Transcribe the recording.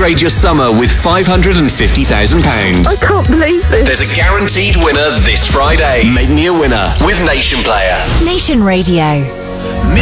upgrade your summer with £550,000. I can't believe this. There's a guaranteed winner this Friday. Make me a winner with Nation Player. Nation Radio.